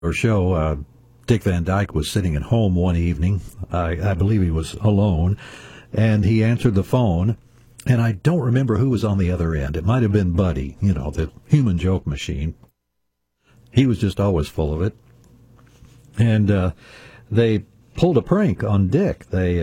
Our show, Dick Van Dyke was sitting at home one evening. I believe he was alone, and he answered the phone, and I don't remember who was on the other end. It might have been Buddy, the human joke machine. He was just always full of it. And they pulled a prank on Dick. They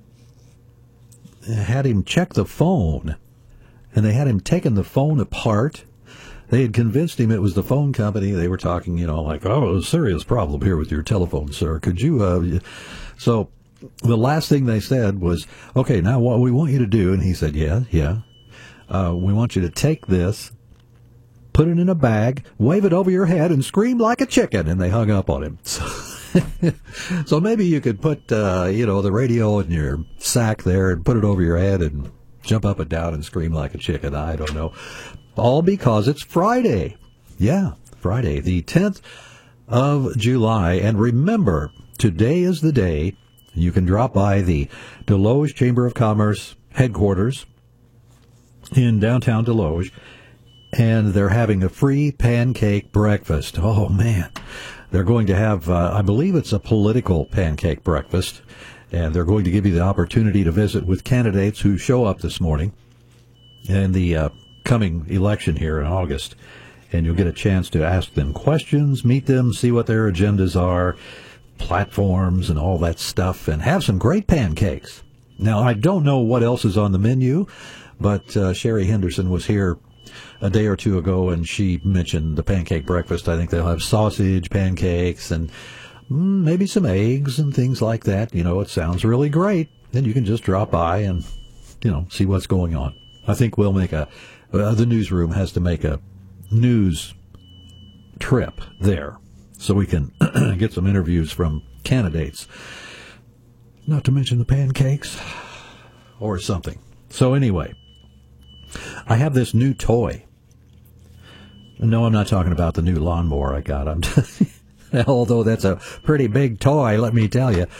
had him check the phone, and they had him taking the phone apart. They had convinced him it was the phone company. They were talking, like, oh, a serious problem here with your telephone, sir. Could you, So the last thing they said was, okay, now what we want you to do, and he said, yeah, we want you to take this, put it in a bag, wave it over your head, and scream like a chicken. And they hung up on him. So maybe you could put, the radio in your sack there and put it over your head and jump up and down and scream like a chicken. I don't know. All because it's Friday. Yeah, Friday, the 10th of July. And remember, today is the day you can drop by the Desloge Chamber of Commerce headquarters in downtown Desloge, and they're having a free pancake breakfast. Oh, man. They're going to have, I believe it's a political pancake breakfast, and they're going to give you the opportunity to visit with candidates who show up this morning in the coming election here in August, and you'll get a chance to ask them questions, meet them, see what their agendas are, platforms, and all that stuff, and have some great pancakes. Now, I don't know what else is on the menu, but Sherry Henderson was here a day or two ago, and she mentioned the pancake breakfast. I think they'll have sausage pancakes and maybe some eggs and things like that. It sounds really great. Then you can just drop by and, see what's going on. I think we'll make the newsroom has to make a news trip there so we can get some interviews from candidates. Not to mention the pancakes or something. So anyway, I have this new toy. No, I'm not talking about the new lawnmower I got. Although that's a pretty big toy, let me tell you.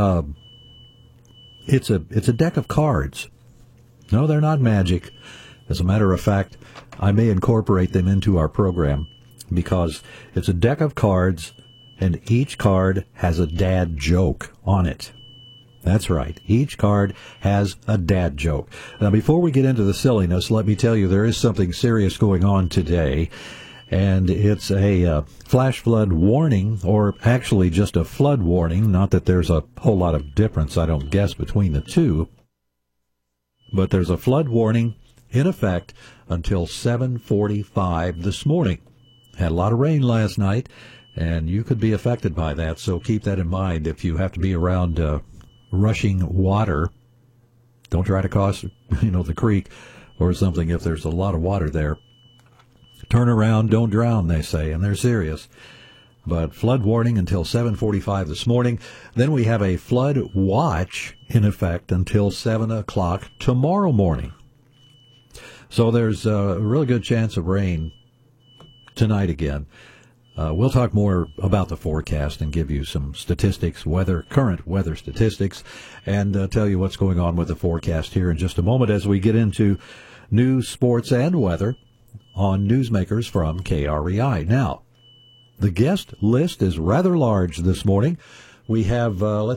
It's a deck of cards. No, they're not magic. As a matter of fact, I may incorporate them into our program because it's a deck of cards, and each card has a dad joke on it. That's right. Each card has a dad joke. Now, before we get into the silliness, let me tell you there is something serious going on today, and it's a flash flood warning, or actually just a flood warning. Not that there's a whole lot of difference, I don't guess, between the two, but there's a flood warning in effect until 7:45 this morning. Had a lot of rain last night, and you could be affected by that, so keep that in mind if you have to be around rushing water. Don't try to cross, the creek or something if there's a lot of water there. Turn around, don't drown, they say, and they're serious. But flood warning until 7:45 this morning. Then we have a flood watch in effect until 7 o'clock tomorrow morning. So there's a really good chance of rain tonight again. We'll talk more about the forecast and give you some statistics, current weather statistics, and tell you what's going on with the forecast here in just a moment as we get into news, sports, and weather on Newsmakers from KREI. Now, the guest list is rather large this morning. We have,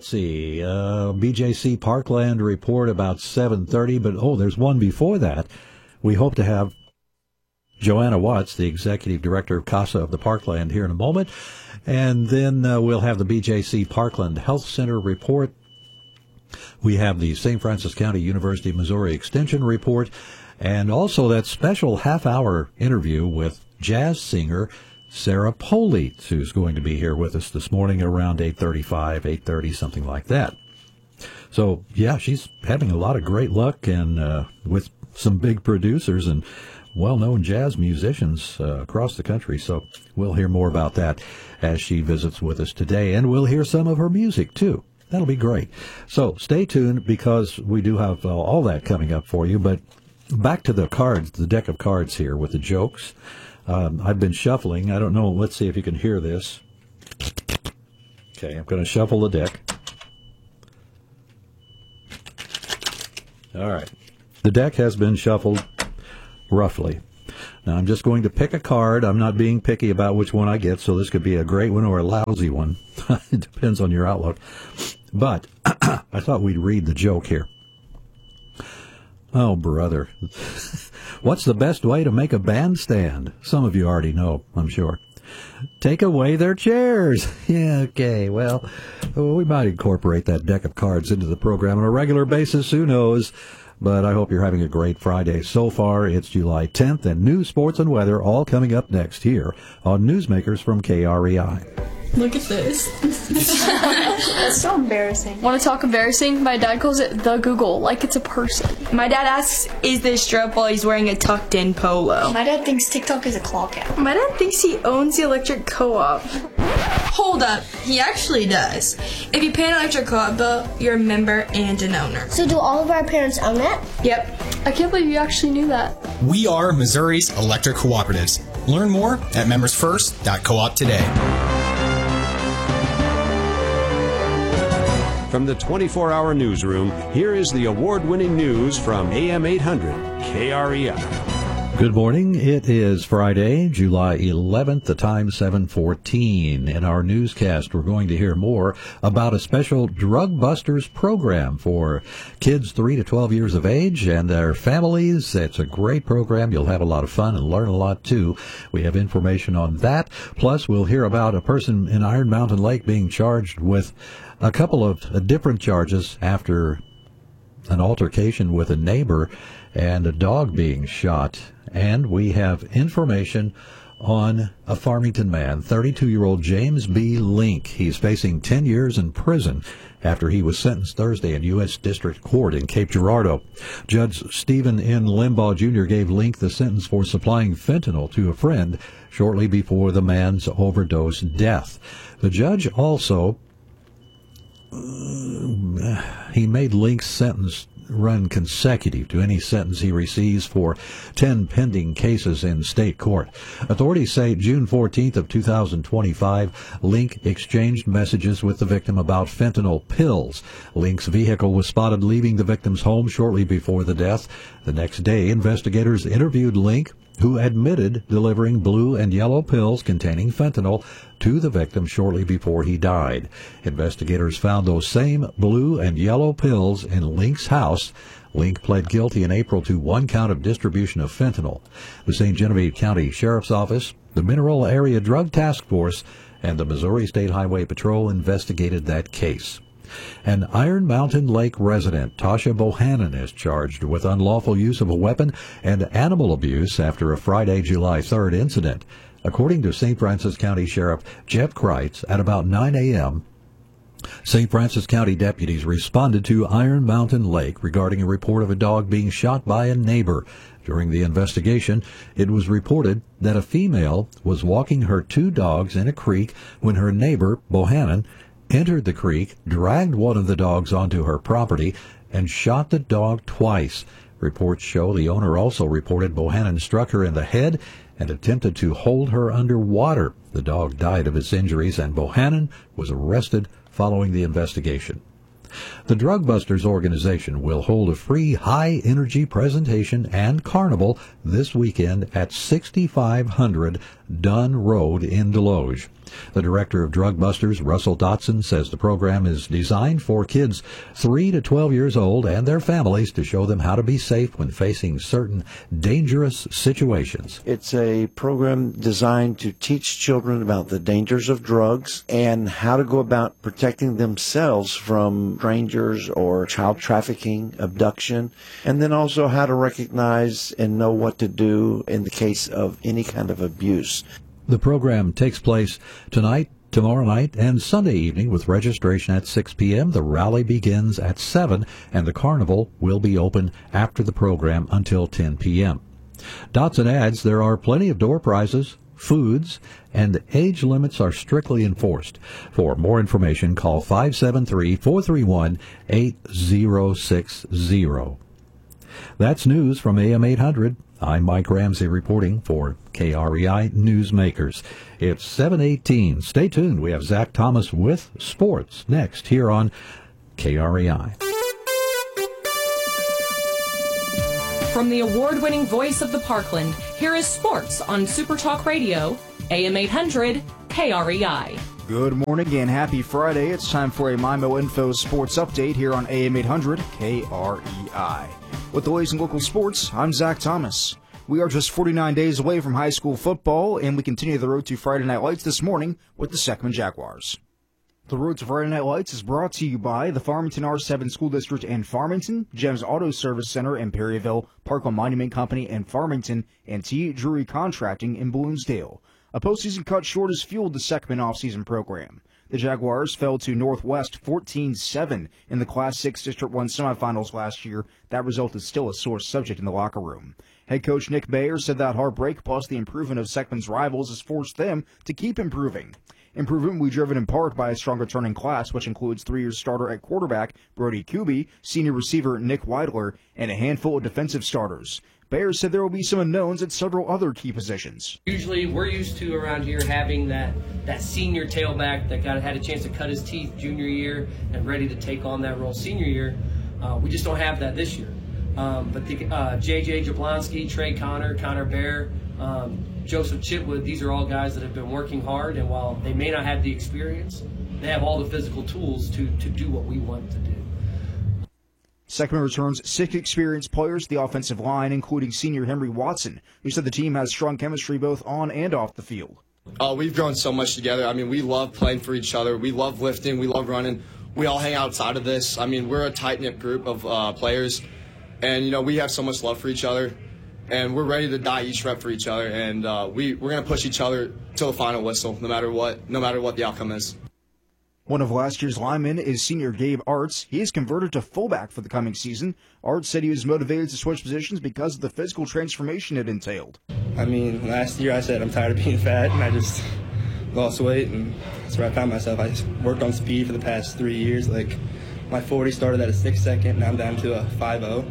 BJC Parkland report about 7:30, but there's one before that. We hope to have Joanna Watts, the Executive Director of CASA of the Parkland, here in a moment. And then we'll have the BJC Parkland Health Center report. We have the St. Francis County University of Missouri Extension report, and also that special half-hour interview with jazz singer Sarah Politz, who's going to be here with us this morning around 8:35, 8:30, something like that. So, yeah, she's having a lot of great luck, and with some big producers and well-known jazz musicians across the country. So we'll hear more about that as she visits with us today, and we'll hear some of her music, too. That'll be great. So stay tuned because we do have all that coming up for you. But back to the cards, the deck of cards here with the jokes. I've been shuffling. I don't know. Let's see if you can hear this. Okay, I'm going to shuffle the deck. All right. The deck has been shuffled roughly. Now, I'm just going to pick a card. I'm not being picky about which one I get, so this could be a great one or a lousy one. It depends on your outlook. But I thought we'd read the joke here. Oh, brother. What's the best way to make a bandstand? Some of you already know, I'm sure. Take away their chairs. Yeah, okay. Well, we might incorporate that deck of cards into the program on a regular basis. Who knows? But I hope you're having a great Friday. So far, it's July 10th, and news, sports, and weather all coming up next here on Newsmakers from KREI. Look at this. That's so embarrassing. Want to talk embarrassing? My dad calls it the Google, like it's a person. My dad asks, is this strap while he's wearing a tucked-in polo? My dad thinks TikTok is a clock app. My dad thinks he owns the electric co-op. Hold up, he actually does. If you pay an electric co-op bill, you're a member and an owner. So do all of our parents own it? Yep. I can't believe you actually knew that. We are Missouri's electric cooperatives. Learn more at membersfirst.coop today. From the 24-hour newsroom, here is the award-winning news from AM 800 KREI. Good morning. It is Friday, July 11th, the time 7:14. In our newscast, we're going to hear more about a special Drug Busters program for kids 3 to 12 years of age and their families. It's a great program. You'll have a lot of fun and learn a lot, too. We have information on that. Plus, we'll hear about a person in Iron Mountain Lake being charged with a couple of different charges after an altercation with a neighbor and a dog being shot. And we have information on a Farmington man, 32-year-old James B. Link. He's facing 10 years in prison after he was sentenced Thursday in U.S. District Court in Cape Girardeau. Judge Stephen N. Limbaugh Jr. gave Link the sentence for supplying fentanyl to a friend shortly before the man's overdose death. The judge also he made Link's sentence run consecutive to any sentence he receives for 10 pending cases in state court. Authorities say June 14th of 2025, Link exchanged messages with the victim about fentanyl pills. Link's vehicle was spotted leaving the victim's home shortly before the death. The next day, investigators interviewed Link, who admitted delivering blue and yellow pills containing fentanyl to the victim shortly before he died. Investigators found those same blue and yellow pills in Link's house. Link pled guilty in April to 1 count of distribution of fentanyl. The St. Genevieve County Sheriff's Office, the Mineral Area Drug Task Force, and the Missouri State Highway Patrol investigated that case. An Iron Mountain Lake resident, Tasha Bohannon, is charged with unlawful use of a weapon and animal abuse after a Friday, July 3rd incident. According to St. Francis County Sheriff Jeff Kreitz, at about 9 a.m., St. Francis County deputies responded to Iron Mountain Lake regarding a report of a dog being shot by a neighbor. During the investigation, it was reported that a female was walking her 2 dogs in a creek when her neighbor, Bohannon, entered the creek, dragged one of the dogs onto her property, and shot the dog twice. Reports show the owner also reported Bohannon struck her in the head and attempted to hold her underwater. The dog died of its injuries, and Bohannon was arrested following the investigation. The Drug Busters organization will hold a free high-energy presentation and carnival this weekend at 6500 Dunn Road in Deloge. The director of Drug Busters, Russell Dotson, says the program is designed for kids 3 to 12 years old and their families to show them how to be safe when facing certain dangerous situations. It's a program designed to teach children about the dangers of drugs and how to go about protecting themselves from strangers or child trafficking, abduction, and then also how to recognize and know what to do in the case of any kind of abuse. The program takes place tonight, tomorrow night, and Sunday evening with registration at 6 p.m. The rally begins at 7, and the carnival will be open after the program until 10 p.m. Dotson adds there are plenty of door prizes, foods, and age limits are strictly enforced. For more information, call 573-431-8060. That's news from AM 800. I'm Mike Ramsey reporting for KREI Newsmakers. It's 7:18. Stay tuned. We have Zach Thomas with sports next here on KREI. From the award-winning voice of the Parkland, here is sports on Super Talk Radio, AM 800, KREI. Good morning and happy Friday. It's time for a MIMO Info Sports Update here on AM 800, KREI. With the latest in local sports, I'm Zach Thomas. We are just 49 days away from high school football, and we continue the road to Friday Night Lights this morning with the Seckman Jaguars. The Road to Friday Night Lights is brought to you by the Farmington R7 School District in Farmington, Gems Auto Service Center in Perryville, Parkland Monument Company in Farmington, and T. Drury Contracting in Bloomsdale. A postseason cut short has fueled the Seckman offseason program. The Jaguars fell to Northwest 14-7 in the Class 6 District 1 semifinals last year. That result is still a sore subject in the locker room. Head coach Nick Bayer said that heartbreak plus the improvement of Seckman's rivals has forced them to keep improving. Improvement will be driven in part by a strong returning class, which includes 3-year starter at quarterback Brody Kuby, senior receiver Nick Weidler, and a handful of defensive starters. Bayer said there will be some unknowns at several other key positions. Usually we're used to around here having that senior tailback that had a chance to cut his teeth junior year and ready to take on that role senior year. We just don't have that this year. But J.J. Jablonski, Trey Connor Bear, Joseph Chitwood, these are all guys that have been working hard, and while they may not have the experience, they have all the physical tools to do what we want to do. Seckman returns 6 experienced players to the offensive line, including senior Henry Watson, who said the team has strong chemistry both on and off the field. We've grown so much together. I mean, we love playing for each other. We love lifting. We love running. We all hang outside of this. I mean, we're a tight-knit group of players, and, we have so much love for each other. And we're ready to die each rep for each other, and we're going to push each other till the final whistle, no matter what the outcome is. One of last year's linemen is senior Gabe Arts. He is converted to fullback for the coming season. Arts said he was motivated to switch positions because of the physical transformation it entailed. I mean, last year I said I'm tired of being fat, and I just lost weight, and that's where I found myself. I worked on speed for the past 3 years. Like, my 40 started at a 6-second, now I'm down to a 5.0.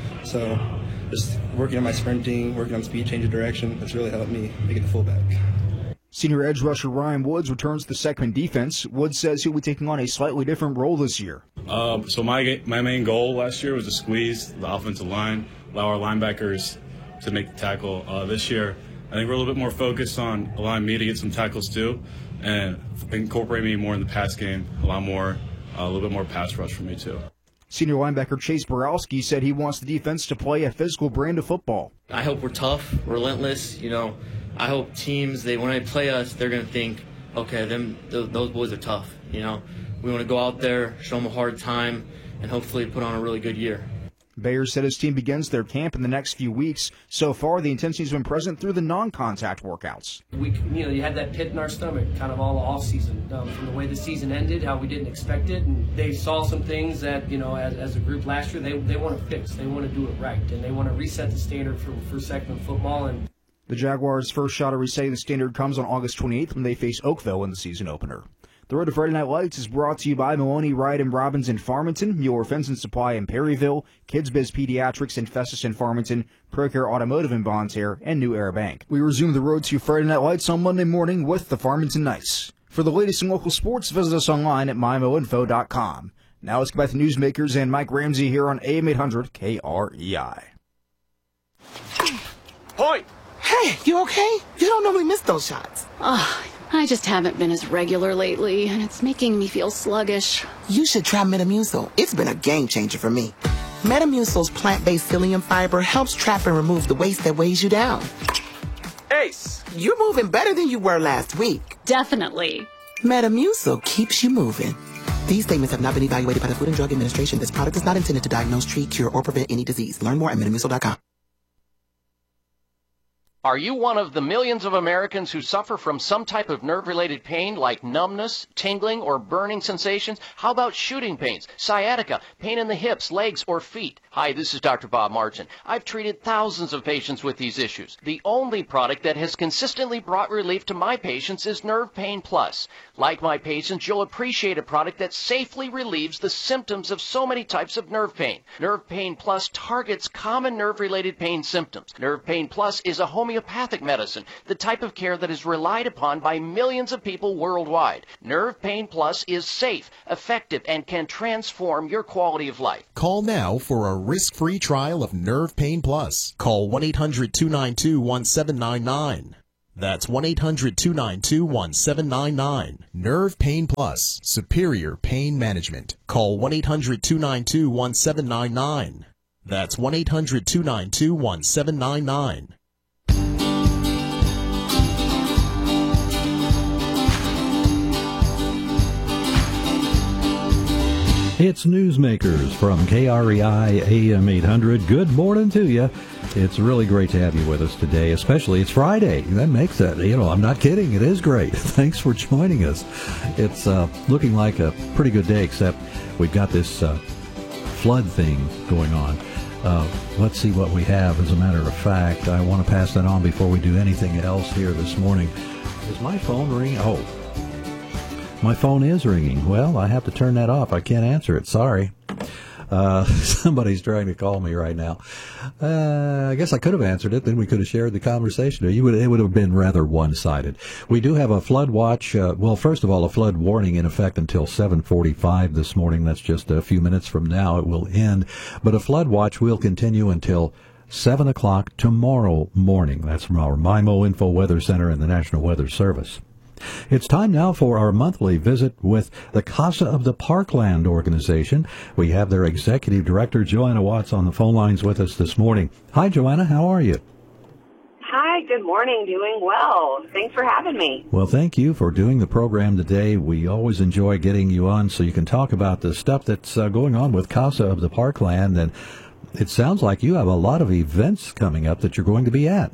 So just working on my sprinting, working on speed, change of direction, that's really helped me make it the fullback. Senior edge rusher Ryan Woods returns to the Seckman defense. Woods says he'll be taking on a slightly different role this year. So my main goal last year was to squeeze the offensive line, allow our linebackers to make the tackle. This year, I think we're a little bit more focused on allowing me to get some tackles too, and incorporate me more in the pass game, a little bit more pass rush for me too. Senior linebacker Chase Borowski said he wants the defense to play a physical brand of football. I hope we're tough, relentless. I hope teams, when they play us, they're going to think, okay, those boys are tough. We want to go out there, show them a hard time, and hopefully put on a really good year. Bayer said his team begins their camp in the next few weeks. So far, the intensity has been present through the non-contact workouts. You had that pit in our stomach kind of all off season, from the way the season ended, how we didn't expect it, and they saw some things that, as a group last year, they want to fix, they want to do it right, and they want to reset the standard for Seckman football. And the Jaguars' first shot at resetting the standard comes on August 28th when they face Oakville in the season opener. The Road to Friday Night Lights is brought to you by Maloney, Wright & Robbins in Farmington, Mueller Fence and Supply in Perryville, Kids Biz Pediatrics and Festus in Farmington, Procare Automotive in Bonne Terre, and New Era Bank. We resume the Road to Friday Night Lights on Monday morning with the Farmington Knights. For the latest in local sports, visit us online at mimoinfo.com. Now let's get back to Newsmakers and Mike Ramsey here on AM 800 KREI. Point! Hey, you okay? You don't normally miss those shots. I just haven't been as regular lately, and it's making me feel sluggish. You should try Metamucil. It's been a game changer for me. Metamucil's plant-based psyllium fiber helps trap and remove the waste that weighs you down. Ace! You're moving better than you were last week. Definitely. Metamucil keeps you moving. These statements have not been evaluated by the Food and Drug Administration. This product is not intended to diagnose, treat, cure, or prevent any disease. Learn more at metamucil.com. Are you one of the millions of Americans who suffer from some type of nerve-related pain like numbness, tingling, or burning sensations? How about shooting pains, sciatica, pain in the hips, legs, or feet? Hi, this is Dr. Bob Martin. I've treated thousands of patients with these issues. The only product that has consistently brought relief to my patients is Nerve Pain Plus. Like my patients, you'll appreciate a product that safely relieves the symptoms of so many types of nerve pain. Nerve Pain Plus targets common nerve-related pain symptoms. Nerve Pain Plus is a homeopathic homeopathic medicine, the type of care that is relied upon by millions of people worldwide. Nerve Pain Plus is safe, effective, and can transform your quality of life. Call now for a risk-free trial of Nerve Pain Plus. Call 1-800-292-1799. That's 1-800-292-1799. Nerve Pain Plus, superior pain management. Call 1-800-292-1799. That's 1-800-292-1799. It's Newsmakers from KREI AM 800. Good morning to you. It's really great to have you with us today, especially it's Friday. That makes it, I'm not kidding. It is great. Thanks for joining us. It's looking like a pretty good day, except we've got this flood thing going on. Let's see what we have. As a matter of fact, I want to pass that on before we do anything else here this morning. Is my phone ringing? Oh, my phone is ringing. Well, I have to turn that off. I can't answer it. Sorry. Somebody's trying to call me right now. I guess I could have answered it. Then we could have shared the conversation. It would have been rather one-sided. We do have a flood watch. Well, first of all, a flood warning in effect until 7:45 this morning. That's just a few minutes from now. It will end. But a flood watch will continue until 7 o'clock tomorrow morning. That's from our MIMO Info Weather Center and the National Weather Service. It's time now for our monthly visit with the Casa of the Parkland organization. We have their executive director, Joanna Watts, on the phone lines with us this morning. Hi, Joanna. How are you? Hi, good morning. Doing well. Thanks for having me. Well, thank you for doing the program today. We always enjoy getting you on so you can talk about the stuff that's going on with Casa of the Parkland. And it sounds like you have a lot of events coming up that you're going to be at.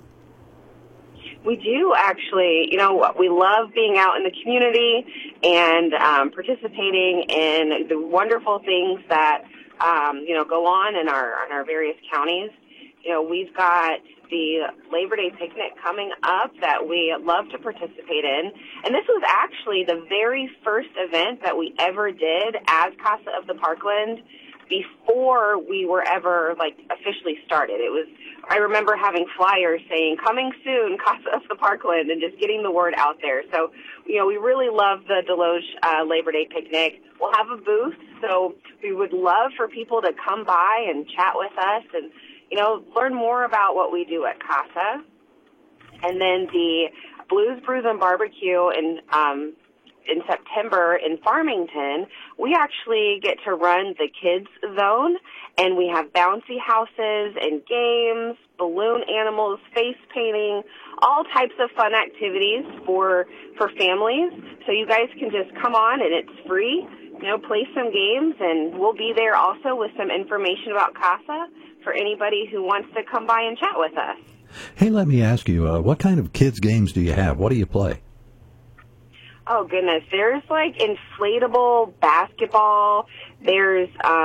We do, actually. We love being out in the community and participating in the wonderful things that, go on in our various counties. We've got the Labor Day picnic coming up that we love to participate in. And this was actually the very first event that we ever did as Casa of the Parkland before we were ever, officially started. I remember having flyers saying, coming soon, Casa of the Parkland, and just getting the word out there. So, we really love the Deloge Labor Day picnic. We'll have a booth, so we would love for people to come by and chat with us and, learn more about what we do at Casa. And then the Blues, Brews, and Barbecue in September in Farmington, we actually get to run the kids zone, and we have bouncy houses and games, balloon animals, face painting, all types of fun activities for families. So you guys can just come on, and it's free, play some games, and we'll be there also with some information about Casa for anybody who wants to come by and chat with us. Hey, let me ask you, what kind of kids games do you have? What do you play? Oh, goodness. There's, inflatable basketball. There's,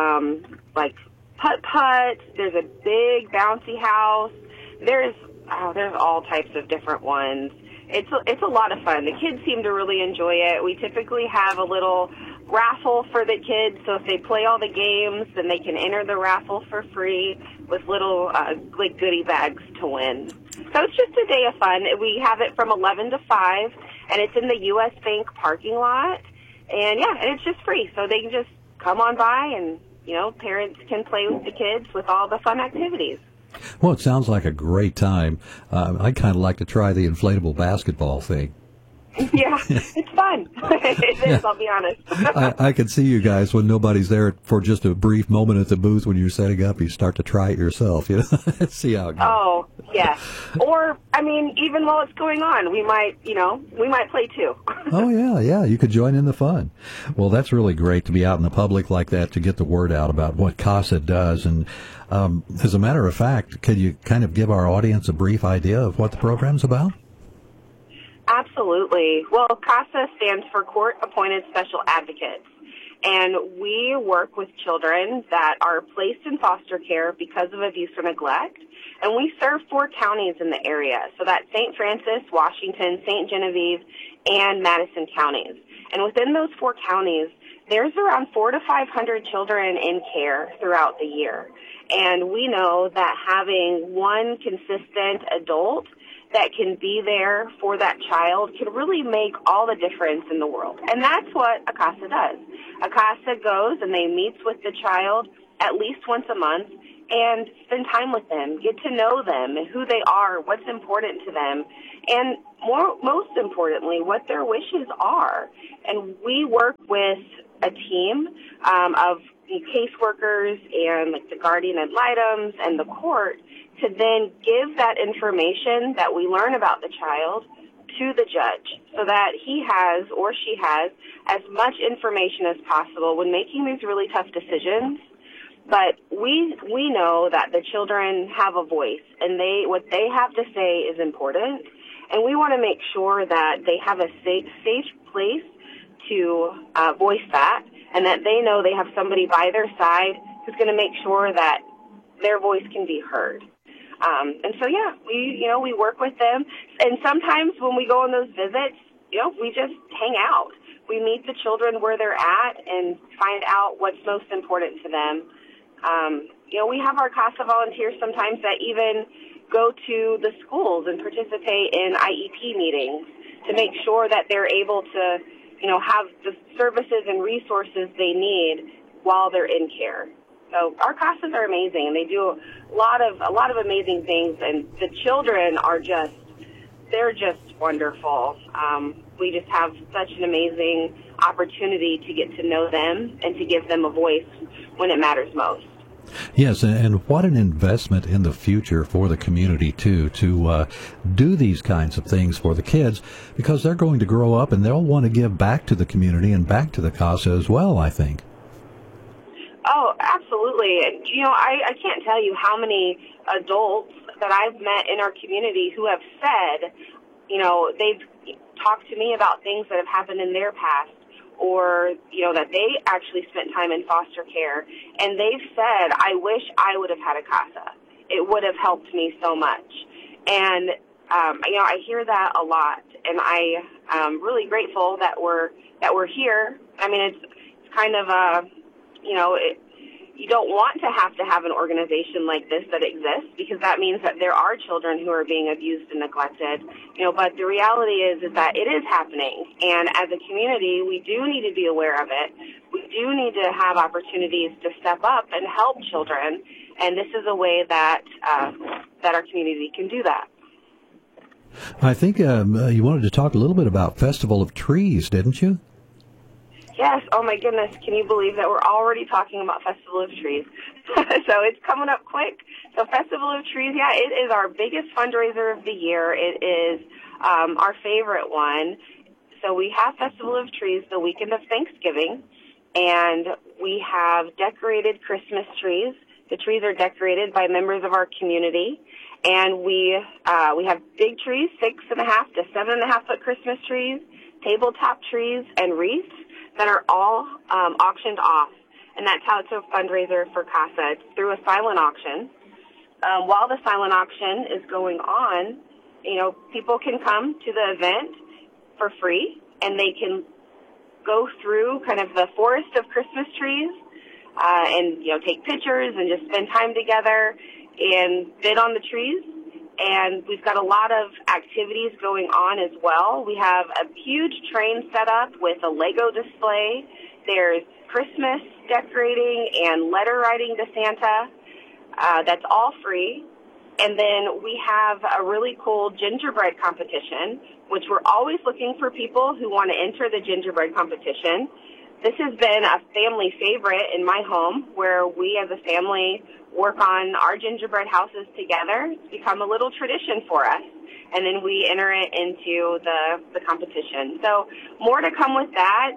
putt-putt. There's a big bouncy house. There's all types of different ones. It's a lot of fun. The kids seem to really enjoy it. We typically have a little raffle for the kids, so if they play all the games, then they can enter the raffle for free with little, goodie bags to win. So it's just a day of fun. We have it from 11 to 5, and it's in the U.S. Bank parking lot. And, and it's just free. So they can just come on by and, parents can play with the kids with all the fun activities. Well, it sounds like a great time. I'd kind of like to try the inflatable basketball thing. Yeah, it's fun. It is, I'll be honest. I can see you guys when nobody's there for just a brief moment at the booth when you're setting up. You start to try it yourself, see how it goes. Oh, yes. Or, even while it's going on, we might play too. Oh, yeah, you could join in the fun. Well, that's really great to be out in the public like that to get the word out about what Casa does. And as a matter of fact, could you kind of give our audience a brief idea of what the program's about? Absolutely. Well, CASA stands for Court Appointed Special Advocates, and we work with children that are placed in foster care because of abuse or neglect, and we serve 4 counties in the area, so that's St. Francis, Washington, St. Genevieve, and Madison counties. And within those 4 counties, there's around 400 to 500 children in care throughout the year, and we know that having one consistent adult that can be there for that child can really make all the difference in the world. And that's what ACASA does. ACASA goes and they meets with the child at least once a month and spend time with them, get to know them, who they are, what's important to them, and most importantly, what their wishes are. And we work with a team of caseworkers and like the guardian ad litem and the court to then give that information that we learn about the child to the judge so that he has or she has as much information as possible when making these really tough decisions. But we know that the children have a voice, and what they have to say is important, and we want to make sure that they have a safe place to voice that, and that they know they have somebody by their side who's going to make sure that their voice can be heard. And so, yeah, we work with them, and sometimes when we go on those visits, we just hang out. We meet the children where they're at and find out what's most important to them. We have our CASA volunteers sometimes that even go to the schools and participate in IEP meetings to make sure that they're able to, have the services and resources they need while they're in care. So our CASAs are amazing, and they do a lot of amazing things, and the children they're just wonderful. We just have such an amazing opportunity to get to know them and to give them a voice when it matters most. Yes, and what an investment in the future for the community, too, to do these kinds of things for the kids, because they're going to grow up and they'll want to give back to the community and back to the CASA as well, I think. Oh, absolutely. I can't tell you how many adults that I've met in our community who have said, they've talked to me about things that have happened in their past, or, that they actually spent time in foster care, and they've said, I wish I would have had a CASA. It would have helped me so much. And, I hear that a lot, and I'm really grateful that we're here. I mean, it's kind of, you don't want to have an organization like this that exists, because that means that there are children who are being abused and neglected, but the reality is that it is happening. And as a community, we do need to be aware of it. We do need to have opportunities to step up and help children. And this is a way that our community can do that. I think you wanted to talk a little bit about Festival of Trees, didn't you? Yes. Oh, my goodness. Can you believe that we're already talking about Festival of Trees? So it's coming up quick. So Festival of Trees, yeah, it is our biggest fundraiser of the year. It is our favorite one. So we have Festival of Trees the weekend of Thanksgiving, and we have decorated Christmas trees. The trees are decorated by members of our community, and we have big trees, 6.5 to 7.5 foot Christmas trees, tabletop trees, and wreaths that are all auctioned off. And that's how it's a fundraiser for CASA. It's through a silent auction. While the silent auction is going on, people can come to the event for free, and they can go through kind of the forest of Christmas trees and, take pictures and just spend time together and bid on the trees. And we've got a lot of activities going on as well. We have a huge train set up with a Lego display. There's Christmas decorating and letter writing to Santa. That's all free. And then we have a really cool gingerbread competition, which we're always looking for people who want to enter the gingerbread competition. This has been a family favorite in my home, where we as a family work on our gingerbread houses together. It's become a little tradition for us, and then we enter it into the competition. So more to come with that.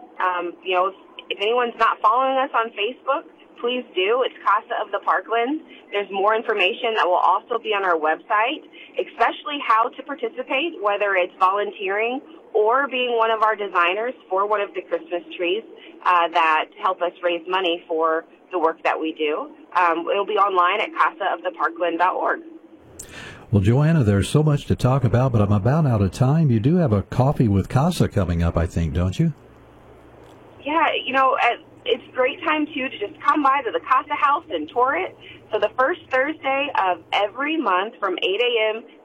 If anyone's not following us on Facebook, please do. It's CASA of the Parkland. There's more information that will also be on our website, especially how to participate, whether it's volunteering or being one of our designers for one of the Christmas trees that help us raise money for the work that we do. It'll be online at casaoftheparkland.org. Well, Joanna, there's so much to talk about, but I'm about out of time. You do have a coffee with CASA coming up, I think, don't you? Yeah, it's a great time, too, to just come by to the CASA House and tour it. So the first Thursday of every month from 8 a.m.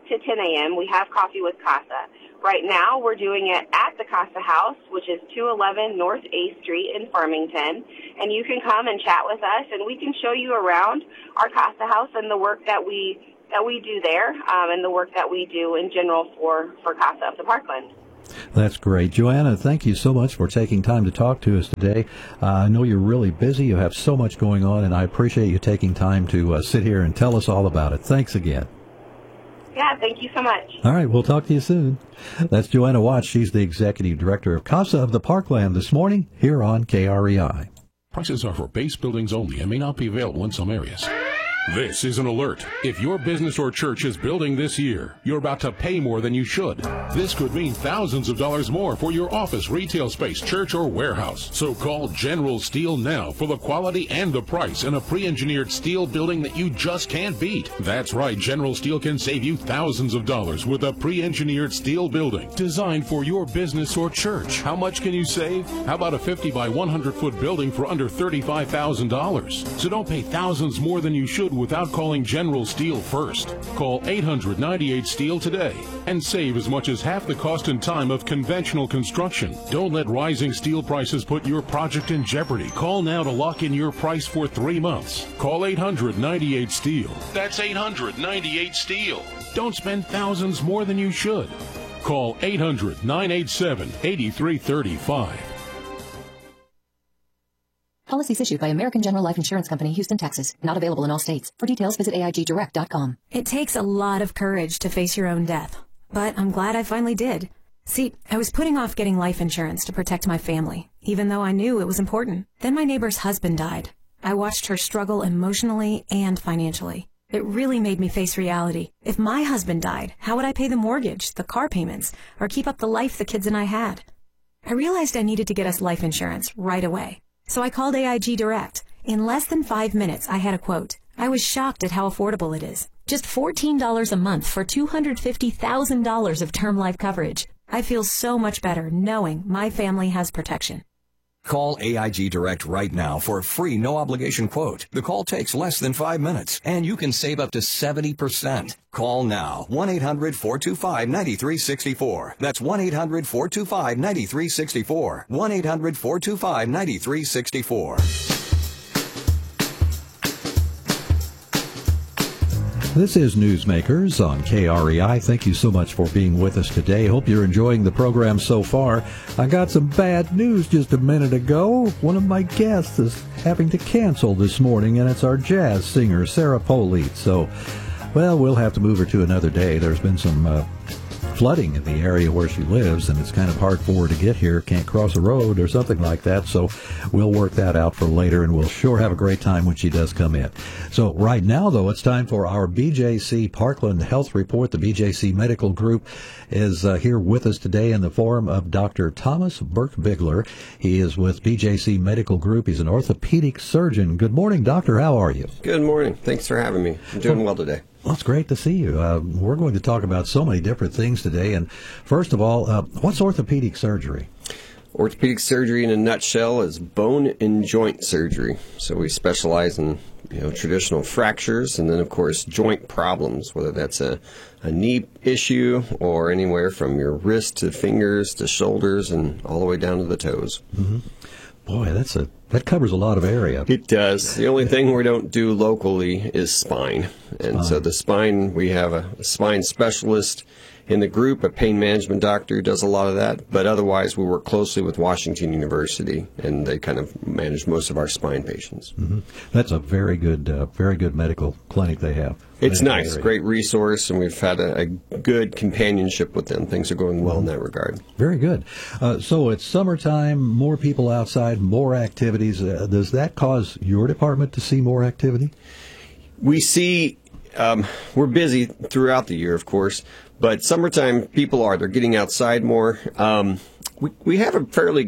to 10 a.m., we have Coffee with Casa. Right now, we're doing it at the Casa House, which is 211 North A Street in Farmington. And you can come and chat with us, and we can show you around our Casa House and the work that we do there, and the work that we do in general for Casa of the Parkland. That's great. Joanna, thank you so much for taking time to talk to us today. I know you're really busy. You have so much going on, and I appreciate you taking time to sit here and tell us all about it. Thanks again. Yeah, thank you so much. All right, we'll talk to you soon. That's Joanna Watts. She's the Executive Director of Casa of the Parkland this morning here on KREI. Prices are for base buildings only and may not be available in some areas. This is an alert. If your business or church is building this year, you're about to pay more than you should. This could mean thousands of dollars more for your office, retail space, church, or warehouse. So call General Steel now for the quality and the price in a pre-engineered steel building that you just can't beat. That's right, General Steel can save you thousands of dollars with a pre-engineered steel building designed for your business or church. How much can you save? How about a 50 by 100 foot building for under $35,000? So don't pay thousands more than you should without calling General Steel first. Call 800-98-STEEL today and save as much as half the cost and time of conventional construction. Don't let rising steel prices put your project in jeopardy. Call now to lock in your price for 3 months. Call 800-98-STEEL. That's 800-98-STEEL. Don't spend thousands more than you should. Call 800-987-8335. Policies issued by American General Life Insurance Company, Houston, Texas. Not available in all states. For details, visit AIGdirect.com. It takes a lot of courage to face your own death, but I'm glad I finally did. See, I was putting off getting life insurance to protect my family, even though I knew it was important. Then my neighbor's husband died. I watched her struggle emotionally and financially. It really made me face reality. If my husband died, how would I pay the mortgage, the car payments, or keep up the life the kids and I had? I realized I needed to get us life insurance right away. So I called AIG Direct. In less than 5 minutes, I had a quote. I was shocked at how affordable it is. Just $14 a month for $250,000 of term life coverage. I feel so much better knowing my family has protection. Call AIG Direct right now for a free no-obligation quote. The call takes less than 5 minutes, and you can save up to 70%. Call now. 1-800-425-9364. That's 1-800-425-9364. 1-800-425-9364. This is Newsmakers on KREI. Thank you so much for being with us today. Hope you're enjoying the program so far. I got some bad news just a minute ago. One of my guests is having to cancel this morning, and it's our jazz singer, Sarah Polite. So, well, we'll have to move her to another day. There's been some flooding in the area where she lives, and it's kind of hard for her to get here. Can't cross a road or something like that, so we'll work that out for later, and we'll sure have a great time when she does come in. So right now, though, it's time for our BJC Parkland Health Report. The BJC Medical Group is here with us today in the form of Dr. Thomas Burke-Bigler. He is with BJC Medical Group. He's an orthopedic surgeon. Good morning, doctor. How are you? Good morning. Thanks for having me. I'm doing well today. Well, it's great to see you. We're going to talk about so many different things today. And first of all, what's orthopedic surgery? Orthopedic surgery in a nutshell is bone and joint surgery. So we specialize in traditional fractures and then, of course, joint problems, whether that's a knee issue or anywhere from your wrist to fingers to shoulders and all the way down to the toes. Mm-hmm. Boy, that covers a lot of area. It does. The only thing we don't do locally is spine. And so the spine, we have a spine specialist in the group, a pain management doctor who does a lot of that. But otherwise, we work closely with Washington University, and they kind of manage most of our spine patients. Mm-hmm. That's a very good medical clinic they have. It's nice, great resource, and we've had a good companionship with them. Things are going well in that regard. Very good. So it's summertime, more people outside, more activities. Does that cause your department to see more activity? We see, we're busy throughout the year, of course, but summertime they're getting outside more. We have a fairly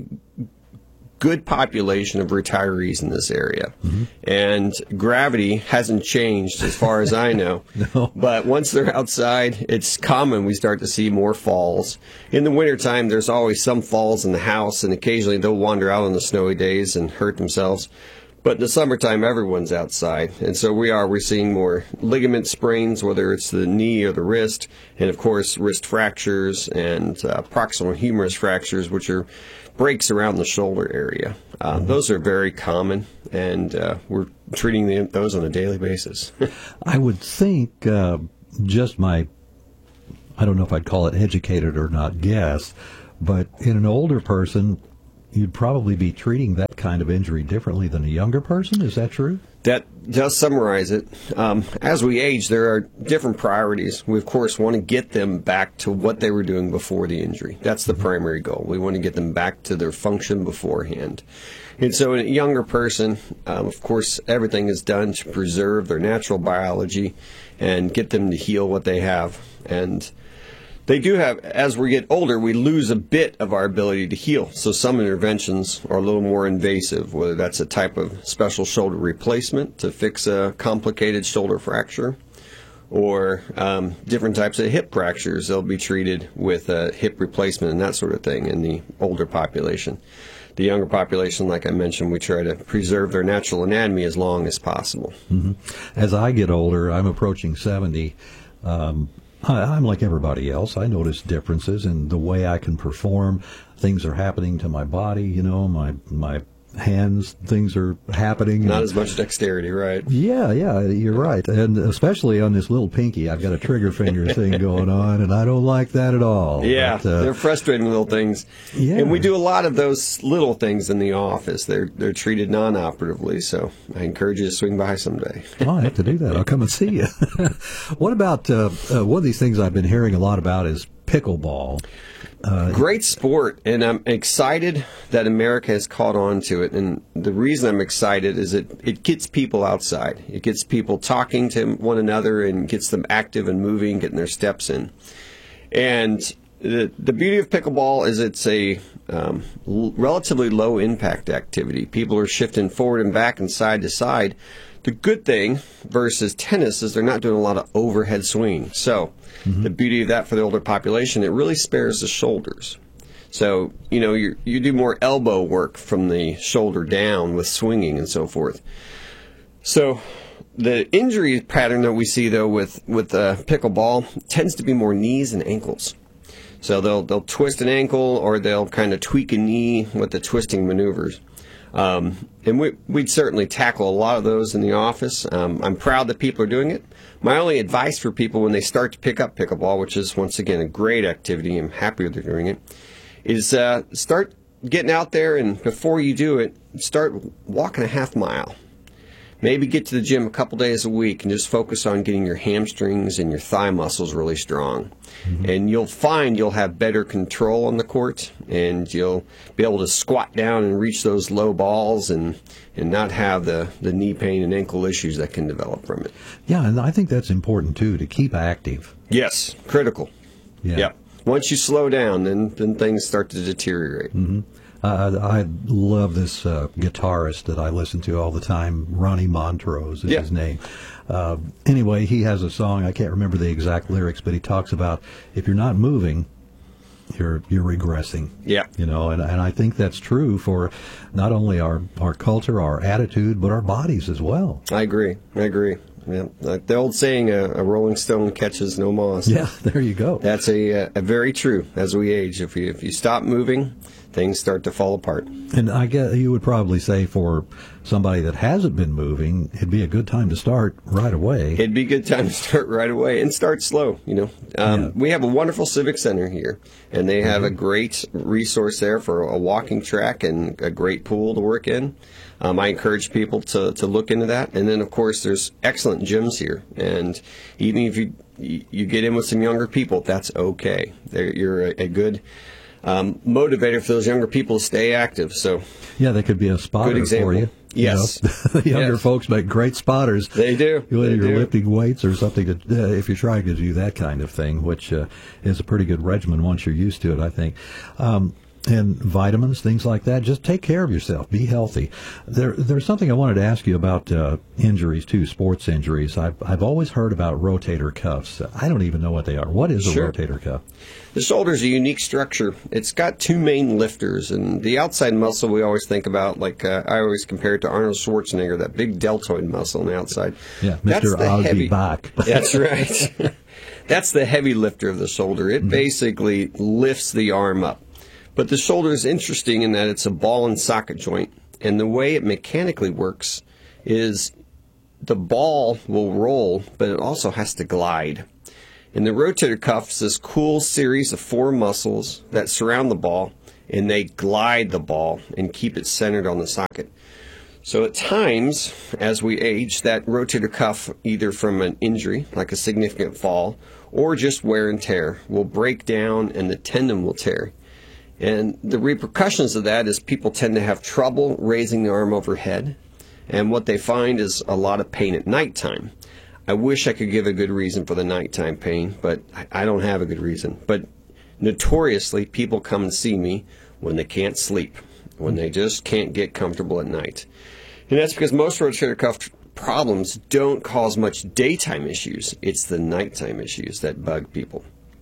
good population of retirees in this area. Mm-hmm. And gravity hasn't changed as far as I know. No. But once they're outside, it's common we start to see more falls. In the wintertime, there's always some falls in the house, and occasionally they'll wander out on the snowy days and hurt themselves. But in the summertime, everyone's outside. And so we're seeing more ligament sprains, whether it's the knee or the wrist, and of course, wrist fractures and proximal humerus fractures, which are breaks around the shoulder area. Those are very common, and we're treating those on a daily basis. I would think just my, I don't know if I'd call it educated or not guess, but in an older person, you'd probably be treating that kind of injury differently than a younger person. Is that true? That does summarize it. As we age, there are different priorities. We, of course, want to get them back to what they were doing before the injury. That's the primary goal. We want to get them back to their function beforehand. And so in a younger person, of course, everything is done to preserve their natural biology and get them to heal what they have. And they do have, as we get older, we lose a bit of our ability to heal. So some interventions are a little more invasive, whether that's a type of special shoulder replacement to fix a complicated shoulder fracture, or different types of hip fractures. They'll be treated with a hip replacement and that sort of thing in the older population. The younger population, like I mentioned, we try to preserve their natural anatomy as long as possible. Mm-hmm. As I get older, I'm approaching 70. I'm like everybody else. I notice differences in the way I can perform. Things are happening to my body, you know, my hands, things are happening. Not as much dexterity, right? Yeah, you're right. And especially on this little pinky, I've got a trigger finger thing going on, and I don't like that at all. Yeah, but, they're frustrating little things. Yeah. And we do a lot of those little things in the office. They're treated non-operatively, so I encourage you to swing by someday. Oh, I have to do that. I'll come and see you. What about one of these things I've been hearing a lot about is pickleball. Great sport, and I'm excited that America has caught on to it. And the reason I'm excited is it gets people outside. It gets people talking to one another and gets them active and moving, getting their steps in. And the beauty of pickleball is it's a relatively low-impact activity. People are shifting forward and back and side to side. The good thing versus tennis is they're not doing a lot of overhead swinging. So the beauty of that for the older population, it really spares the shoulders. So, you know, you do more elbow work from the shoulder down with swinging and so forth. So the injury pattern that we see, though, with pickleball tends to be more knees and ankles. So they'll twist an ankle or they'll kind of tweak a knee with the twisting maneuvers. And we'd certainly tackle a lot of those in the office. I'm proud that people are doing it. My only advice for people when they start to pick up pickleball, which is, once again, a great activity, I'm happy that they're doing it, is start getting out there, and before you do it, start walking a half mile. Maybe get to the gym a couple days a week and just focus on getting your hamstrings and your thigh muscles really strong. And you'll find you'll have better control on the court, and you'll be able to squat down and reach those low balls and not have the knee pain and ankle issues that can develop from it. Yeah, and I think that's important, too, to keep active. Yes, critical. Yeah. Once you slow down, then things start to deteriorate. I love this guitarist that I listen to all the time. Ronnie Montrose is his name. Anyway, he has a song. I can't remember the exact lyrics, but he talks about if you're not moving, you're regressing. Yeah. You know, and I think that's true for not only our culture, our attitude, but our bodies as well. I agree. Yeah, like the old saying, a rolling stone catches no moss. Yeah, there you go. That's a very true as we age. If you stop moving, things start to fall apart. And I guess you would probably say for somebody that hasn't been moving, it'd be a good time to start right away. It'd be a good time to start right away and start slow. You know, we have a wonderful civic center here, and they have a great resource there for a walking track and a great pool to work in. I encourage people to look into that. And then, of course, there's excellent gyms here. And even if you get in with some younger people, that's okay. You're a good motivator for those younger people to stay active. So yeah, they could be a spotter for you. Yes. You know? The younger folks make great spotters. They do. Whether you're lifting weights or something, if you're trying to do that kind of thing, which is a pretty good regimen once you're used to it, I think. and vitamins, things like that. Just take care of yourself. Be healthy. There's something I wanted to ask you about injuries too, sports injuries. I've always heard about rotator cuffs. I don't even know what they are. What is a rotator cuff? The shoulder is a unique structure. It's got two main lifters, and the outside muscle we always think about, like I always compare it to Arnold Schwarzenegger, that big deltoid muscle on the outside. Yeah, Mr. I'll be back. That's right. That's the heavy lifter of the shoulder. It basically lifts the arm up. But the shoulder is interesting in that it's a ball and socket joint, and the way it mechanically works is the ball will roll, but it also has to glide. And the rotator cuff is this cool series of four muscles that surround the ball, and they glide the ball and keep it centered on the socket. So at times, as we age, that rotator cuff, either from an injury, like a significant fall, or just wear and tear, will break down and the tendon will tear. And the repercussions of that is people tend to have trouble raising the arm overhead. And what they find is a lot of pain at nighttime. I wish I could give a good reason for the nighttime pain, but I don't have a good reason. But notoriously, people come and see me when they can't sleep, when they just can't get comfortable at night. And that's because most rotator cuff problems don't cause much daytime issues. It's the nighttime issues that bug people.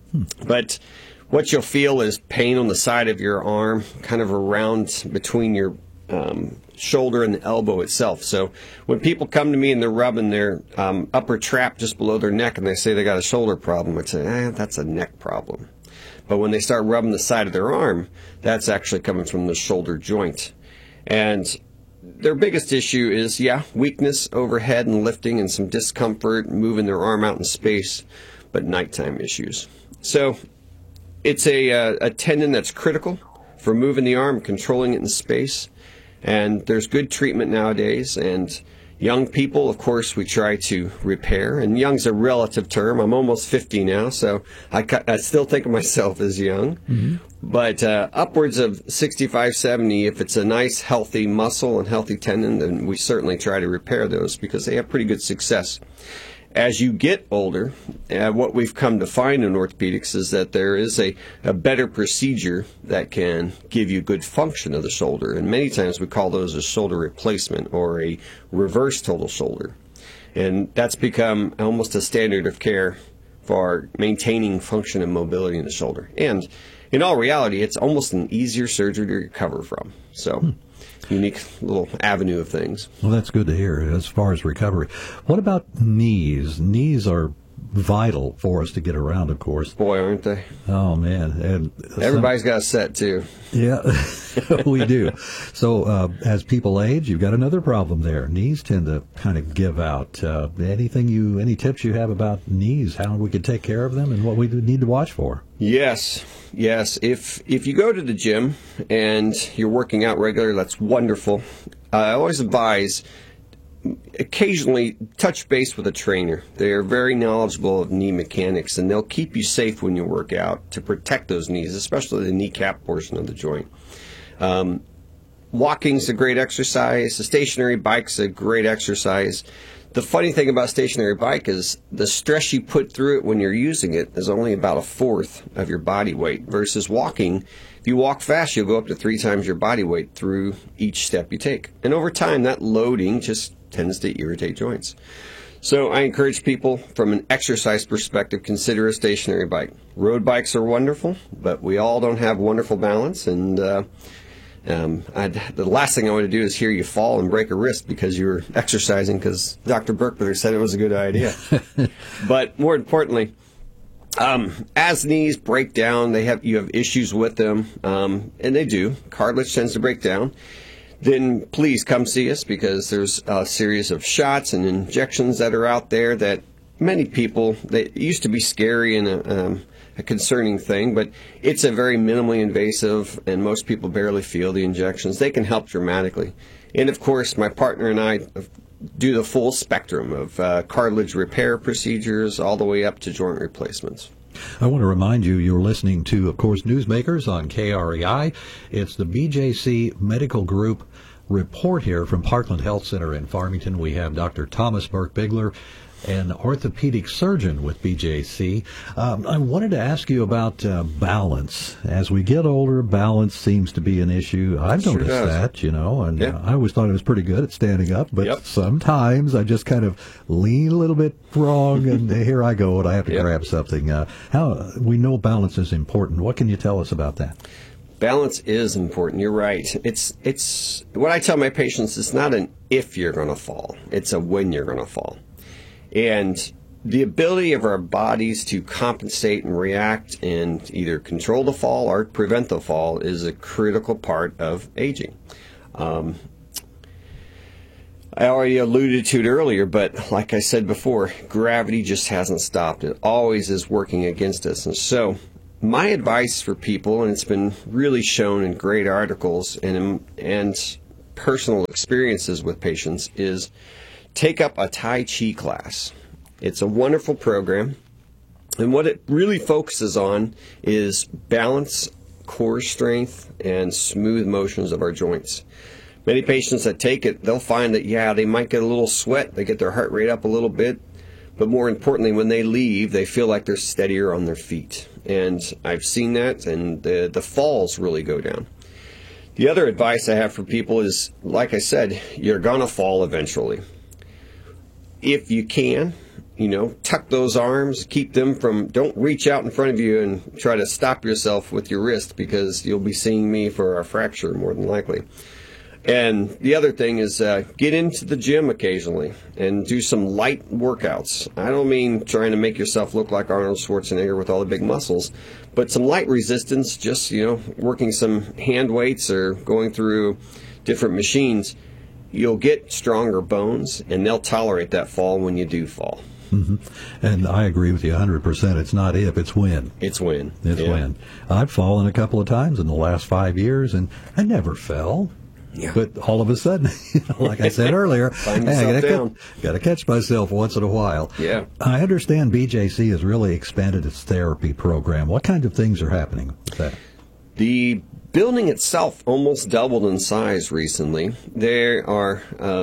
But what you'll feel is pain on the side of your arm, kind of around between your shoulder and the elbow itself. So when people come to me and they're rubbing their upper trap just below their neck and they say they got a shoulder problem, I'd say, that's a neck problem. But when they start rubbing the side of their arm, that's actually coming from the shoulder joint. And their biggest issue is, weakness overhead and lifting and some discomfort, moving their arm out in space, but nighttime issues. So it's a tendon that's critical for moving the arm, controlling it in space. And there's good treatment nowadays. And young people, of course, we try to repair. And young's a relative term. I'm almost 50 now, so I still think of myself as young. Mm-hmm. But upwards of 65, 70, if it's a nice, healthy muscle and healthy tendon, then we certainly try to repair those because they have pretty good success. As you get older, what we've come to find in orthopedics is that there is a better procedure that can give you good function of the shoulder. And many times we call those a shoulder replacement or a reverse total shoulder. And that's become almost a standard of care for maintaining function and mobility in the shoulder. And in all reality, it's almost an easier surgery to recover from. So unique little avenue of things. Well, that's good to hear as far as recovery. What about knees? Knees are vital for us to get around, of course. Boy, aren't they? Oh, man. And everybody's got a set, too. Yeah, we do. So as people age, you've got another problem there. Knees tend to kind of give out. Any tips you have about knees, how we could take care of them and what we need to watch for? Yes. If you go to the gym and you're working out regularly, that's wonderful. I always advise occasionally touch base with a trainer. They are very knowledgeable of knee mechanics, and they'll keep you safe when you work out to protect those knees, especially the kneecap portion of the joint. Walking's a great exercise. The stationary bike's a great exercise. The funny thing about a stationary bike is the stress you put through it when you're using it is only about 1/4 of your body weight versus walking. If you walk fast, you'll go up to 3 times your body weight through each step you take. And over time, that loading just tends to irritate joints. So I encourage people from an exercise perspective, consider a stationary bike. Road bikes are wonderful, but we all don't have wonderful balance. And the last thing I want to do is hear you fall and break a wrist because you were exercising because Dr. Berkler said it was a good idea. But more importantly, as knees break down, you have issues with them, and they do. Cartilage tends to break down. Then please come see us because there's a series of shots and injections that are out there that many people, they used to be scary and a concerning thing, but it's a very minimally invasive and most people barely feel the injections. They can help dramatically. And of course, my partner and I do the full spectrum of cartilage repair procedures all the way up to joint replacements. I want to remind you, you're listening to, of course, Newsmakers on KREI. It's the BJC Medical Group report here from Parkland Health Center in Farmington. We have Dr. Thomas Burke-Bigler, an orthopedic surgeon with BJC. I wanted to ask you about balance. As we get older, balance seems to be an issue. I've noticed that, and I always thought I was pretty good at standing up, but sometimes I just kind of lean a little bit wrong, and here I go, and I have to grab something. How we know balance is important. What can you tell us about that? Balance is important. You're right. It's what I tell my patients. It's not an if you're going to fall. It's a when you're going to fall. And the ability of our bodies to compensate and react and either control the fall or prevent the fall is a critical part of aging. I already alluded to it earlier, but like I said before, gravity just hasn't stopped. It always is working against us. And so my advice for people, and it's been really shown in great articles and personal experiences with patients, is take up a Tai Chi class. It's a wonderful program, and what it really focuses on is balance, core strength, and smooth motions of our joints. Many patients that take it, they'll find that, they might get a little sweat, they get their heart rate up a little bit, but more importantly, when they leave, they feel like they're steadier on their feet. And I've seen that, and the falls really go down. The other advice I have for people is, like I said, you're going to fall eventually. If you can, tuck those arms, keep them don't reach out in front of you and try to stop yourself with your wrist, because you'll be seeing me for a fracture more than likely. And the other thing is get into the gym occasionally and do some light workouts. I don't mean trying to make yourself look like Arnold Schwarzenegger with all the big muscles, but some light resistance, just, working some hand weights or going through different machines. You'll get stronger bones, and they'll tolerate that fall when you do fall. Mm-hmm. And I agree with you 100%. It's not if, it's when. It's when. It's when. I've fallen a couple of times in the last 5 years, and I never fell. Yeah. But all of a sudden, like I said earlier, I got to catch myself once in a while. Yeah. I understand BJC has really expanded its therapy program. What kind of things are happening with that? The building itself almost doubled in size recently. They are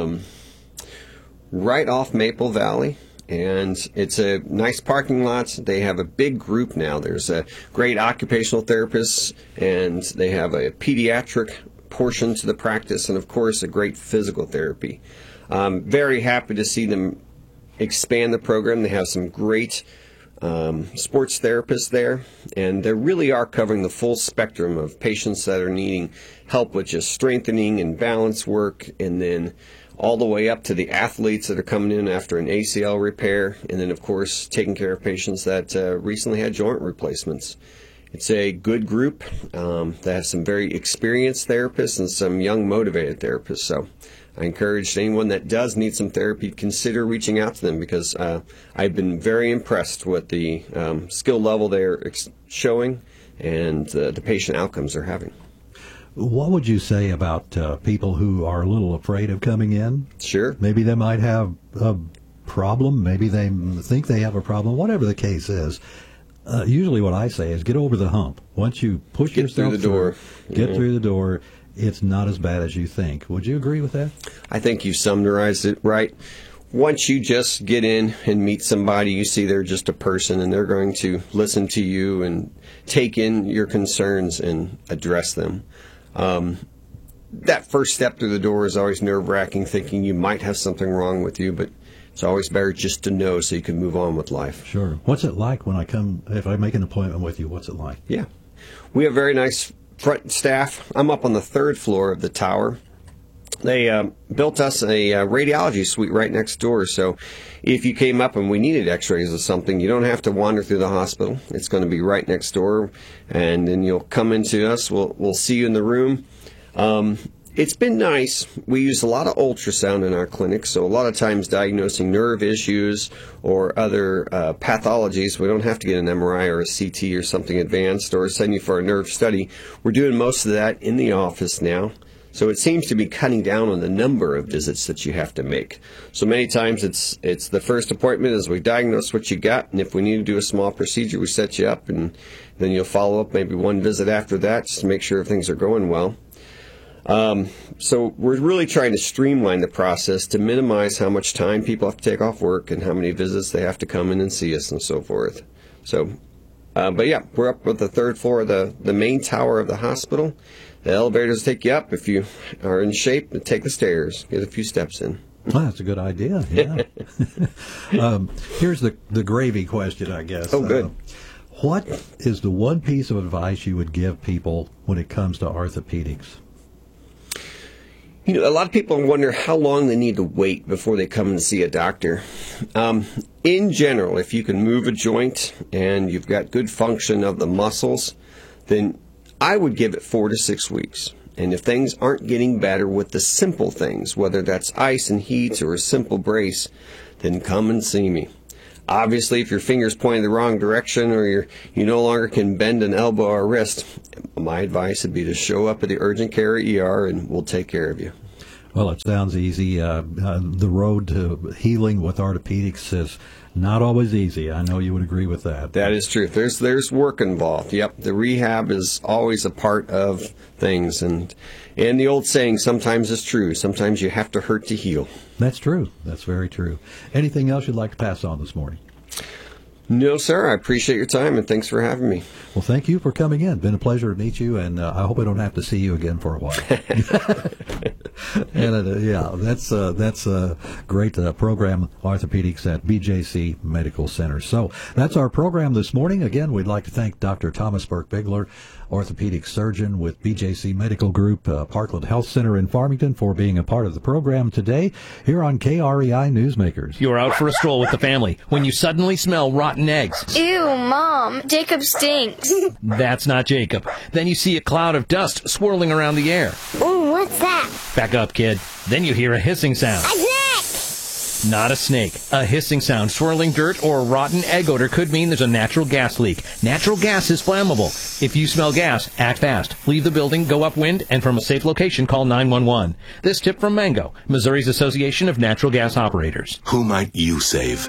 right off Maple Valley, and it's a nice parking lot. They have a big group now. There's a great occupational therapist, and they have a pediatric portion to the practice, and of course a great physical therapy. Very happy to see them expand the program. They have some great sports therapists there, and they really are covering the full spectrum of patients that are needing help with just strengthening and balance work, and then all the way up to the athletes that are coming in after an ACL repair, and then of course taking care of patients that recently had joint replacements. It's a good group that has some very experienced therapists and some young motivated therapists. So I encourage anyone that does need some therapy, consider reaching out to them, because I've been very impressed with the skill level they're showing and the patient outcomes they're having. What would you say about people who are a little afraid of coming in? Sure. Maybe they might have a problem. Maybe they think they have a problem. Whatever the case is. Usually what I say is get over the hump. Once you push yourself through, get through the door, it's not as bad as you think. Would you agree with that? I think you summarized it right. Once you just get in and meet somebody, you see they're just a person, and they're going to listen to you and take in your concerns and address them. That first step through the door is always nerve-wracking, thinking you might have something wrong with you, but it's always better just to know so you can move on with life. Sure. What's it like when if I make an appointment with you, what's it like? Yeah. We have very nice front staff. I'm up on the 3rd floor of the tower. They built us a radiology suite right next door, so if you came up and we needed x-rays or something, you don't have to wander through the hospital. It's going to be right next door, and then you'll come into us. We'll see you in the room. It's been nice. We use a lot of ultrasound in our clinic, so a lot of times diagnosing nerve issues or other pathologies. We don't have to get an MRI or a CT or something advanced or send you for a nerve study. We're doing most of that in the office now. So it seems to be cutting down on the number of visits that you have to make. So many times it's the first appointment is we diagnose what you got, and if we need to do a small procedure, we set you up, and then you'll follow up maybe one visit after that just to make sure things are going well. So we're really trying to streamline the process to minimize how much time people have to take off work and how many visits they have to come in and see us and so forth. So, but yeah, we're up at the third floor of the main tower of the hospital. The elevators take you up. If you are in shape, take the stairs, get a few steps in. Well, that's a good idea, yeah. Here's the gravy question, I guess. Oh, good. What is the one piece of advice you would give people when it comes to orthopedics? You know, a lot of people wonder how long they need to wait before they come and see a doctor. In general, if you can move a joint and you've got good function of the muscles, then I would give it 4 to 6 weeks. And if things aren't getting better with the simple things, whether that's ice and heat or a simple brace, then come and see me. Obviously, if your finger's pointing the wrong direction or you no longer can bend an elbow or wrist, my advice would be to show up at the urgent care ER and we'll take care of you. Well, it sounds easy. The road to healing with orthopedics is not always easy. I know you would agree with that. That is true. There's work involved. Yep, the rehab is always a part of things, and the old saying sometimes is true. Sometimes you have to hurt to heal. That's true. That's very true. Anything else you'd like to pass on this morning? No, sir. I appreciate your time, and thanks for having me. Well, thank you for coming in. Been a pleasure to meet you, and I hope I don't have to see you again for a while. And that's a great program, orthopedics at BJC Medical Center. So that's our program this morning. Again, we'd like to thank Dr. Thomas Burke-Bigler, orthopedic surgeon with BJC Medical Group, Parkland Health Center in Farmington, for being a part of the program today here on KREI Newsmakers. You're out for a stroll with the family when you suddenly smell rotten eggs. Ew, Mom, Jacob stinks. That's not Jacob. Then you see a cloud of dust swirling around the air. Ooh, what's that? Back up, kid. Then you hear a hissing sound. A snake! Not a snake. A hissing sound, swirling dirt, or rotten egg odor could mean there's a natural gas leak. Natural gas is flammable. If you smell gas, act fast. Leave the building, go upwind, and from a safe location, call 911. This tip from Mango, Missouri's Association of Natural Gas Operators. Who might you save?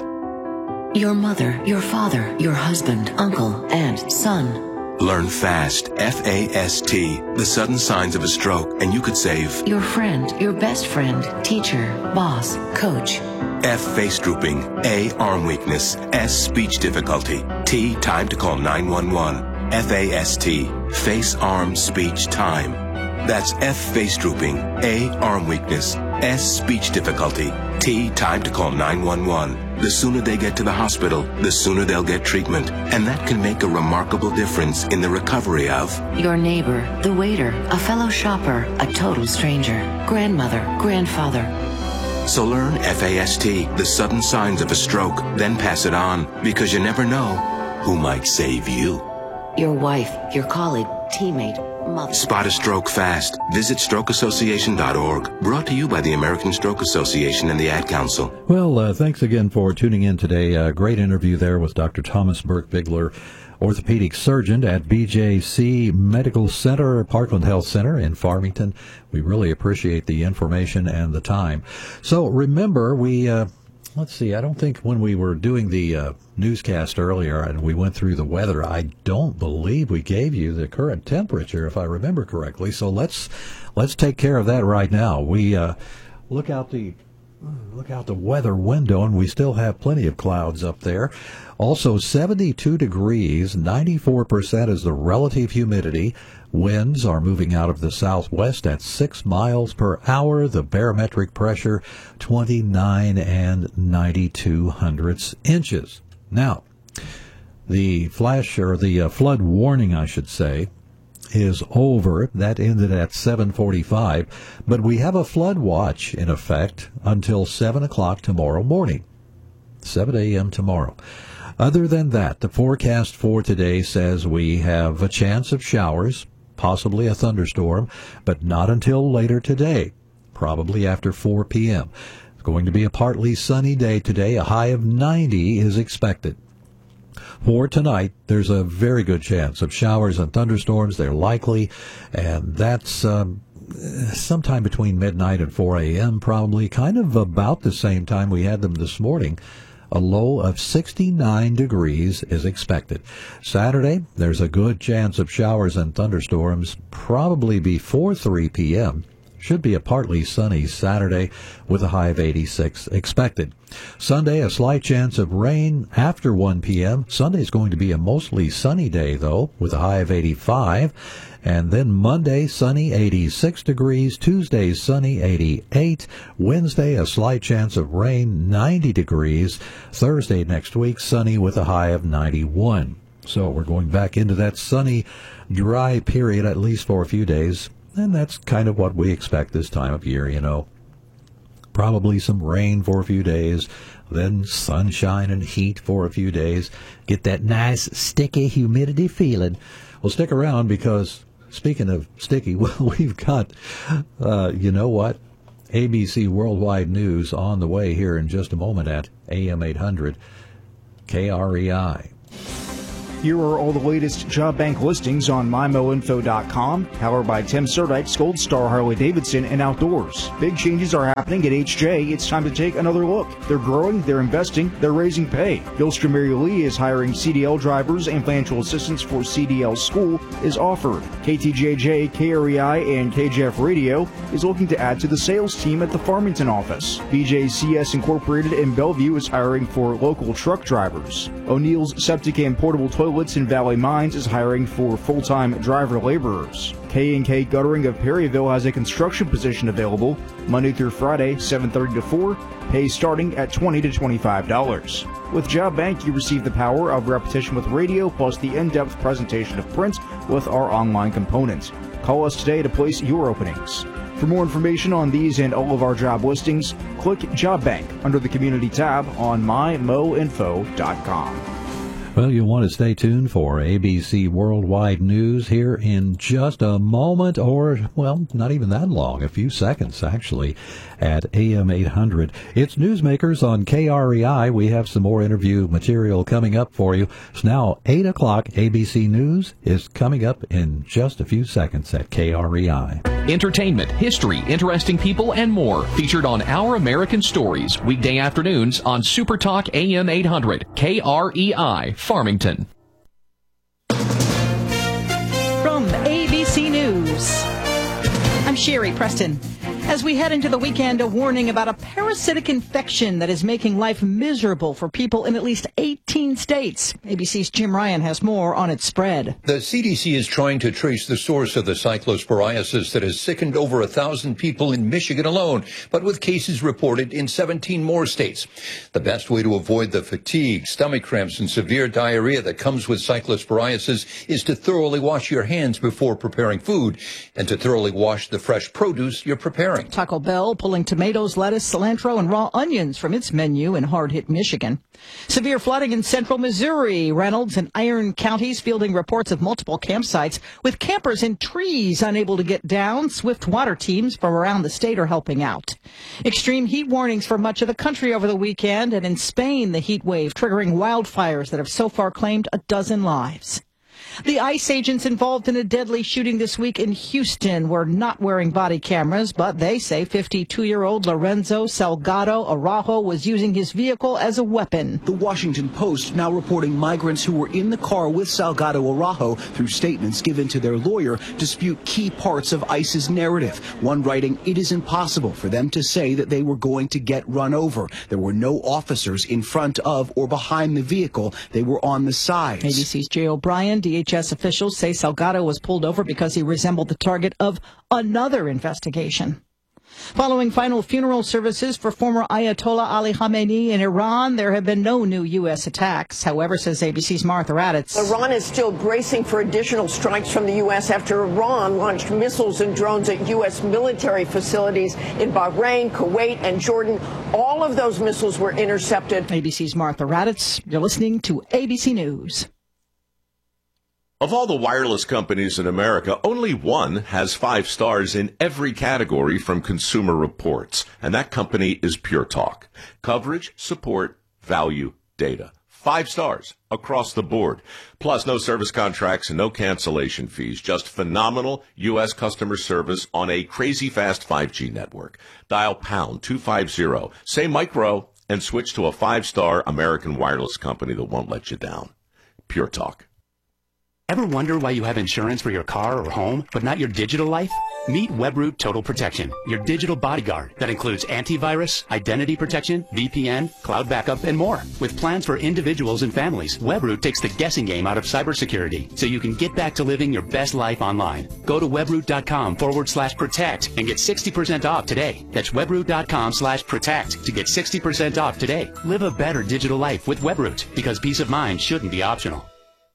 Your mother, your father, your husband, uncle, aunt, son. Learn FAST, F-A-S-T, the sudden signs of a stroke, and you could save your friend, your best friend, teacher, boss, coach. F, face drooping. A, arm weakness. S, speech difficulty. T, time to call 911. F-A-S-T, face, arm, speech, time. That's F, face drooping. A, arm weakness. S, speech difficulty. T, time to call 911. The sooner they get to the hospital, the sooner they'll get treatment. And that can make a remarkable difference in the recovery of your neighbor, the waiter, a fellow shopper, a total stranger, grandmother, grandfather. So learn FAST, the sudden signs of a stroke, then pass it on, because you never know who might save you. Your wife, your colleague, teammate, mother. Spot a stroke fast. Visit strokeassociation.org. Brought to you by the American Stroke Association and the Ad Council. Well, thanks again for tuning in today. Great interview there with Dr. Thomas Burke-Bigler, orthopedic surgeon at BJC Medical Center, Parkland Health Center in Farmington. We really appreciate the information and the time. So remember, let's see, I don't think when we were doing the newscast earlier and we went through the weather, I don't believe we gave you the current temperature, if I remember correctly. So let's take care of that right now. We look out the weather window, and we still have plenty of clouds up there. Also, 72 degrees, 94% is the relative humidity. Winds are moving out of the southwest at 6 miles per hour. The barometric pressure, 29 92 inches. Now, the flood warning, I should say, is over. That ended at 7:45, but we have a flood watch in effect until 7 o'clock tomorrow morning, 7 a.m. tomorrow. Other than that, the forecast for today says we have a chance of showers, possibly a thunderstorm, but not until later today, probably after 4 p.m. It's going to be a partly sunny day today. A high of 90 is expected. For tonight, there's a very good chance of showers and thunderstorms. They're likely, and that's sometime between midnight and 4 a.m. probably, kind of about the same time we had them this morning A low of 69 degrees is expected. Saturday, there's a good chance of showers and thunderstorms, probably before 3 p.m. Should be a partly sunny Saturday with a high of 86 expected. Sunday, a slight chance of rain after 1 p.m. Sunday's going to be a mostly sunny day, though, with a high of 85. And then Monday, sunny, 86 degrees. Tuesday, sunny, 88. Wednesday, a slight chance of rain, 90 degrees. Thursday next week, sunny with a high of 91. So we're going back into that sunny, dry period, at least for a few days. And that's kind of what we expect this time of year, you know. Probably some rain for a few days, then sunshine and heat for a few days. Get that nice, sticky humidity feeling. Well, stick around because, speaking of sticky, well, we've got, you know what, ABC Worldwide News on the way here in just a moment at AM 800 KREI. Here are all the latest job bank listings on MyMoInfo.com, powered by Tim Serdyk's Gold Star Harley-Davidson and Outdoors. Big changes are happening at HJ. It's time to take another look. They're growing, they're investing, they're raising pay. Gilstrom Mary Lee is hiring CDL drivers and financial assistance for CDL school is offered. KTJJ, KREI, and KJF Radio is looking to add to the sales team at the Farmington office. BJCS Incorporated in Bellevue is hiring for local truck drivers. O'Neill's Septic and Portable Toilets in Valley Mines is hiring for full-time driver laborers. K&K Guttering of Perryville has a construction position available Monday through Friday, 7:30 to 4, pay starting at $20 to $25. With Job Bank, you receive the power of repetition with radio plus the in-depth presentation of print with our online component. Call us today to place your openings. For more information on these and all of our job listings, click Job Bank under the Community tab on mymoinfo.com. Well, you'll want to stay tuned for ABC Worldwide News here in just a moment, or, well, not even that long, a few seconds, actually, at AM 800. It's Newsmakers on KREI. We have some more interview material coming up for you. It's now 8 o'clock. ABC News is coming up in just a few seconds at KREI. Entertainment, history, interesting people, and more featured on Our American Stories, weekday afternoons on Super Talk AM 800, KREI, Farmington. From ABC News, I'm Sherry Preston. As we head into the weekend, a warning about a parasitic infection that is making life miserable for people in at least 18 states. ABC's Jim Ryan has more on its spread. The CDC is trying to trace the source of the cyclosporiasis that has sickened over 1,000 people in Michigan alone, but with cases reported in 17 more states. The best way to avoid the fatigue, stomach cramps, and severe diarrhea that comes with cyclosporiasis is to thoroughly wash your hands before preparing food and to thoroughly wash the fresh produce you're preparing. Taco Bell pulling tomatoes, lettuce, cilantro, and raw onions from its menu in hard-hit Michigan. Severe flooding in central Missouri. Reynolds and Iron counties fielding reports of multiple campsites with campers in trees unable to get down. Swift water teams from around the state are helping out. Extreme heat warnings for much of the country over the weekend, and in Spain, the heat wave triggering wildfires that have so far claimed 12 lives. The ICE agents involved in a deadly shooting this week in Houston were not wearing body cameras, but they say 52-year-old Lorenzo Salgado Araujo was using his vehicle as a weapon. The Washington Post now reporting migrants who were in the car with Salgado Araujo, through statements given to their lawyer, dispute key parts of ICE's narrative. One writing, it is impossible for them to say that they were going to get run over. There were no officers in front of or behind the vehicle. They were on the sides. ABC's Jay O'Brien, DHS officials say Salgado was pulled over because he resembled the target of another investigation. Following final funeral services for former Ayatollah Ali Khamenei in Iran, there have been no new U.S. attacks. However, says ABC's Martha Raddatz, Iran is still bracing for additional strikes from the U.S. after Iran launched missiles and drones at U.S. military facilities in Bahrain, Kuwait, and Jordan. All of those missiles were intercepted. ABC's Martha Raddatz. You're listening to ABC News. Of all the wireless companies in America, only one has 5 stars in every category from Consumer Reports, and that company is Pure Talk. Coverage, support, value, data. 5 stars across the board. Plus, no service contracts and no cancellation fees. Just phenomenal U.S. customer service on a crazy fast 5G network. Dial pound 250. Say micro and switch to a 5-star American wireless company that won't let you down. Pure Talk. Ever wonder why you have insurance for your car or home, but not your digital life? Meet Webroot Total Protection, your digital bodyguard that includes antivirus, identity protection, VPN, cloud backup, and more. With plans for individuals and families, Webroot takes the guessing game out of cybersecurity so you can get back to living your best life online. Go to webroot.com/protect and get 60% off today. That's webroot.com/protect to get 60% off today. Live a better digital life with Webroot, because peace of mind shouldn't be optional.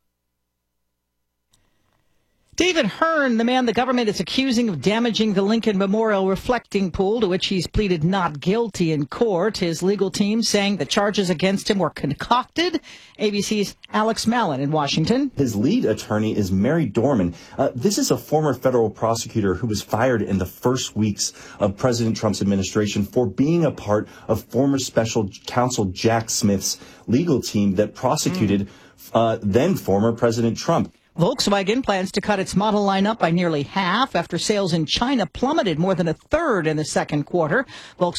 David Hearn, the man the government is accusing of damaging the Lincoln Memorial reflecting pool, to which he's pleaded not guilty in court. His legal team saying the charges against him were concocted. ABC's Alex Mallon in Washington. His lead attorney is Mary Dorman. This is a former federal prosecutor who was fired in the first weeks of President Trump's administration for being a part of former special counsel Jack Smith's legal team that prosecuted then former President Trump. Volkswagen plans to cut its model lineup by nearly half after sales in China plummeted more than a third in the second quarter. Volkswagen